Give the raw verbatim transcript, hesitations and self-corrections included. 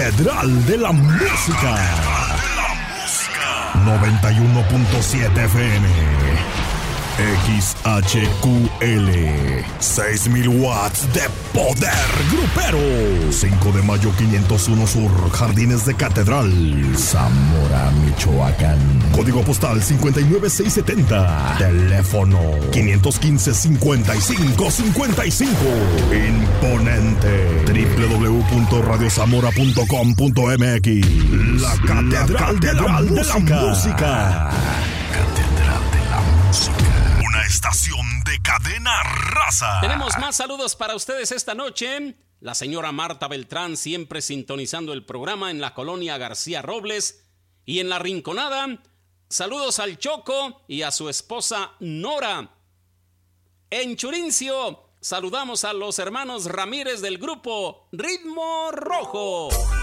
Catedral de la Música. noventa y uno punto siete F M. X H Q L. seis mil watts de poder grupero. cinco de mayo quinientos uno Sur, Jardines de Catedral, Zamora, Michoacán. Código postal cincuenta y nueve seiscientos setenta. Teléfono quinientos quince, cincuenta y cinco cincuenta y cinco. Imponente. doble u doble u doble u punto radio zamora punto com punto m x. La Catedral, La Catedral de, la de la Música. Catedral de la Música. Una estación de cadena raza. Tenemos más saludos para ustedes esta noche. La señora Marta Beltrán siempre sintonizando el programa en la colonia García Robles. Y en La Rinconada, saludos al Choco y a su esposa Nora. En Churincio, saludamos a los hermanos Ramírez del grupo Ritmo Rojo.